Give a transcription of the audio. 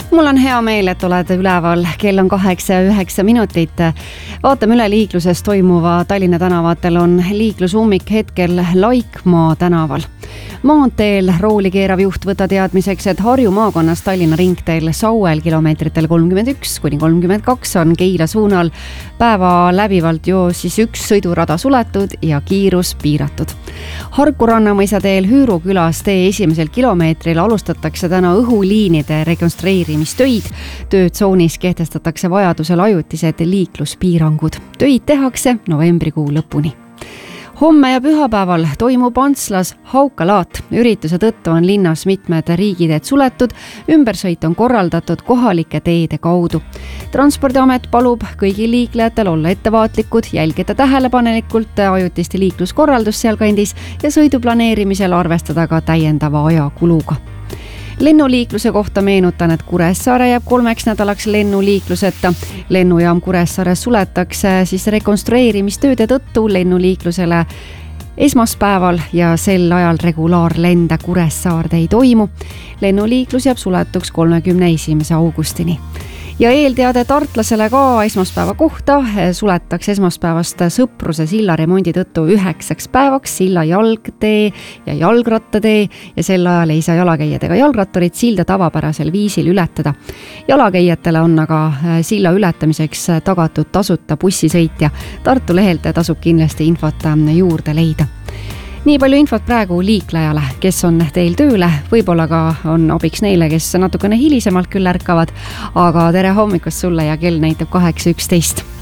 Mul on hea meel, et olete üleval. Kell on 8 ja 9 minutit. Vaatame üle liikluses toimuva. Tallinna tänavatel on liiklusummik hetkel Laikmaa tänaval. Maanteel rooli keerav juht võta teadmiseks, et Harju maakonnas Tallinna ringteel Sauel kilomeetritel 31–32 on Keila suunal päeva läbivalt siis üks sõidurada suletud ja kiirus piiratud. Harku Rannamõisa teel Hüüru külas tee esimesel kilomeetril alustatakse täna õhuliinide rekonstrueerimistöid. Töötsoonis kehtestatakse vajadusel ajutised liikluspiirangud. Töid tehakse novembrikuu lõpuni. Homme ja pühapäeval toimub Antslas Haukalaat. Ürituse tõttu on linnas mitmed riigiteed suletud, ümbersõit on korraldatud kohalike teede kaudu. Transpordiamet palub kõigil liiklejatel olla ettevaatlikud, jälgida tähelepanelikult ajutiste liikluskorraldust sealkandis ja sõidu planeerimisel arvestada ka täiendava ajakuluga. Lennuliikluse kohta meenutan, et Kuressaare jääb 3 nädalaks lennuliikluseta. Lennujaam Kuressaares suletakse siis rekonstrueerimistööde tõttu lennuliiklusele esmaspäeval ja sel ajal regulaarlende Kuressaarde ei toimu. Lennuliiklus jääb suletuks 31. augustini. Ja eelteade tartlasele ka esmaspäeva kohta suletakse esmaspäevast Sõpruse silla remondi tõttu 9 päevaks silla jalgtee ja jalgrattatee ja sel ajal ei saa jalakäijad ega jalgratturid silda tavapärasel viisil ületada. Jalakäijatele on aga silla ületamiseks tagatud tasuta bussisõit ja Tartu lehelt tasub kindlasti infot juurde leida. Nii palju infot praegu liiklejale, kes on teil tööle, võib-olla ka on abiks neile, kes natukene hilisemalt küll ärkavad, aga tere hommikust sulle ja kell näitab 8.11.